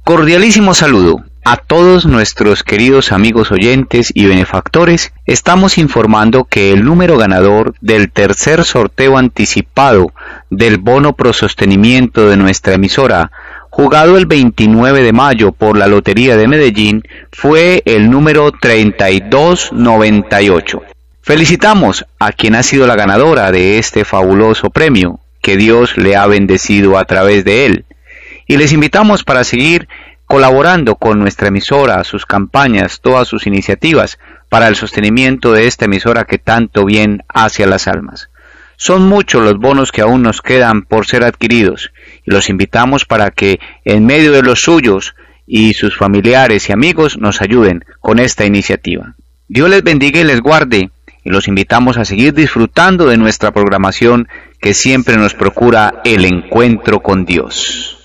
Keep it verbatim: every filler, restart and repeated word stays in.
Cordialísimo saludo a todos nuestros queridos amigos oyentes y benefactores. Estamos informando que el número ganador del tercer sorteo anticipado del bono pro sostenimiento de nuestra emisora, jugado el veintinueve de mayo por la Lotería de Medellín, fue el número treinta y dos noventa y ocho. Felicitamos a quien ha sido la ganadora de este fabuloso premio, que Dios le ha bendecido a través de él. Y les invitamos para seguir colaborando con nuestra emisora, sus campañas, todas sus iniciativas para el sostenimiento de esta emisora que tanto bien hace a las almas. Son muchos los bonos que aún nos quedan por ser adquiridos y los invitamos para que en medio de los suyos y sus familiares y amigos nos ayuden con esta iniciativa. Dios les bendiga y les guarde y los invitamos a seguir disfrutando de nuestra programación que siempre nos procura el encuentro con Dios.